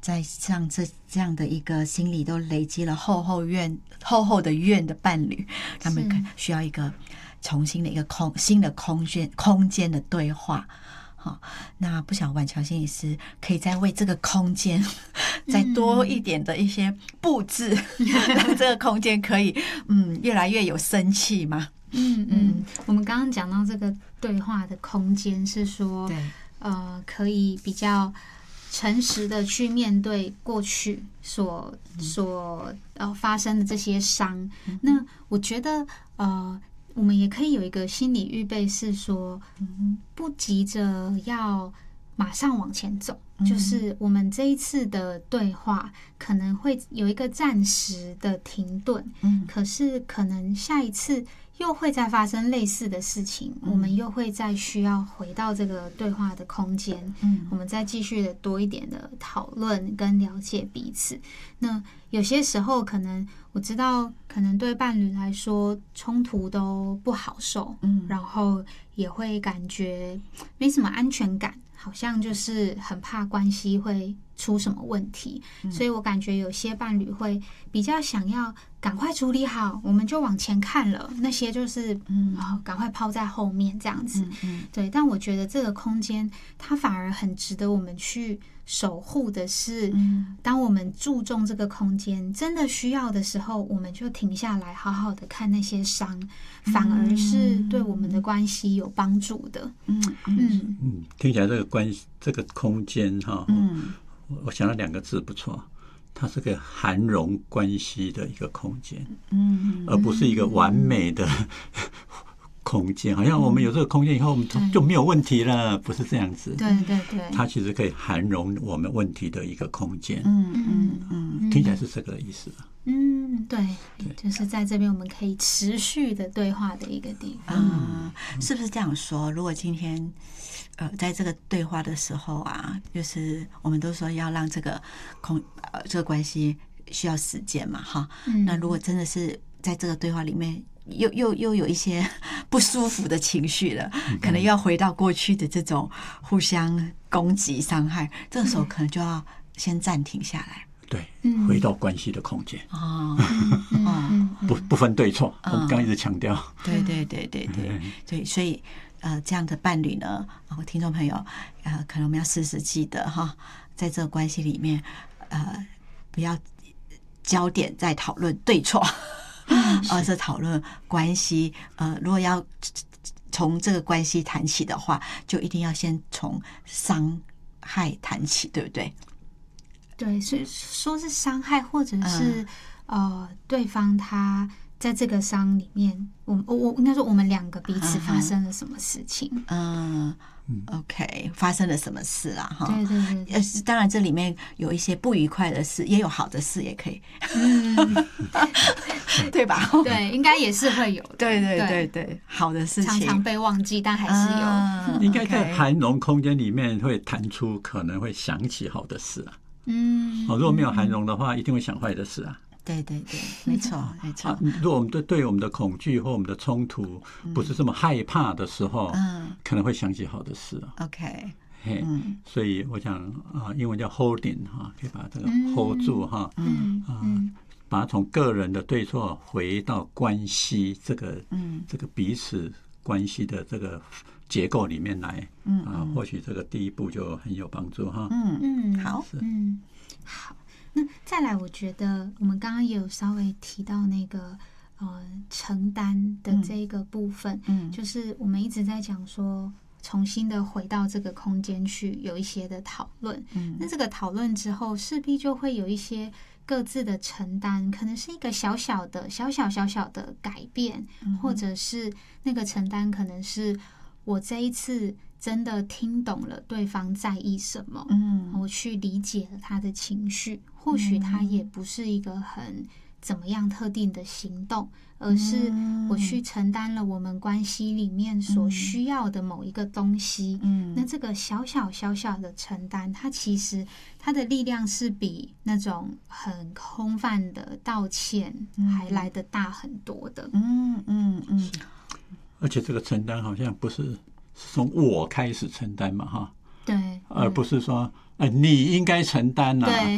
在像这样的一个心里都累积了厚厚的怨的伴侣，他们需要一个重新的一个新的空间的对话。好，那不晓得婉乔心理师可以再为这个空间再多一点的一些布置，让这个空间可以越来越有生气吗？ 我们刚刚讲到这个对话的空间是说，可以比较诚实的去面对过去所发生的这些伤。那我觉得我们也可以有一个心理预备，是说不急着要马上往前走，就是我们这一次的对话可能会有一个暂时的停顿，可是可能下一次又会再发生类似的事情，我们又会再需要回到这个对话的空间，我们再继续的多一点的讨论跟了解彼此。那有些时候可能我知道，可能对伴侣来说冲突都不好受，然后也会感觉没什么安全感，好像就是很怕关系会出什么问题，所以我感觉有些伴侣会比较想要赶快处理好，我们就往前看了，那些就是赶快抛在后面这样子。对，但我觉得这个空间它反而很值得我们去守护的是，当我们注重这个空间，真的需要的时候，我们就停下来好好的看那些伤，反而是对我们的关系有帮助的。 听起来这个空间哈，我想到2个字不错，它是个涵容关系的一个空间，而不是一个完美的空间，好像我们有这个空间以后，我们就没有问题了，不是这样子。 对， 它其实可以涵容我们问题的一个空间。听起来是这个意思。 对，就是在这边我们可以持续的对话的一个地方。 是不是这样说？如果今天在这个对话的时候啊，就是我们都说要让这个这个关系需要时间嘛，哈。那如果真的是在这个对话里面又有一些不舒服的情绪了，可能又要回到过去的这种互相攻击伤害，这个时候可能就要先暂停下来。 对，回到关系的空间。不分对错，我们刚刚一直强调。 对，所以这样的伴侣呢，听众朋友，可能我们要时时记得哈，在这个关系里面，不要焦点在讨论对错，而是讨论关系。如果要从这个关系谈起的话，就一定要先从伤害谈起，对不对？ 对，所以说是伤害，或者是对方他在这个伤里面，我应该说我们2个彼此发生了什么事情。 OK， 发生了什么事啦？哈， 对， 当然这里面有一些不愉快的事，也有好的事，也可以，对吧？ 对，应该也是会有的。 对，好的事情常常被忘记，但还是有。 应该在涵容空间里面会弹出，可能会想起好的事啊。如果没有涵容的话，一定会想坏的事啊。 对，没错。 如果我们对我们的恐惧或我们的冲突不是这么害怕的时候，可能会想起好的事啊。 OK， 所以我想英文叫 holding 哈，可以把这个 hold 住哈，把它从个人的对错回到关系这个彼此关系的这个结构里面来，或许这个第一步就很有帮助哈。 好， 好。那再来，我觉得我们刚刚也有稍微提到那个承担的这个部分，就是我们一直在讲说，重新的回到这个空间去有一些的讨论。那这个讨论之后，势必就会有一些各自的承担，可能是一个小小的改变，或者是那个承担可能是我这一次真的听懂了对方在意什么，我去理解了他的情绪，或许他也不是一个很怎么样特定的行动，而是我去承担了我们关系里面所需要的某一个东西。那这个小小的承担，它其实它的力量是比那种很空泛的道歉还来得大很多的。 而且这个承担好像不是从我开始承担嘛，哈， 对， 而不是说你应该承担啊。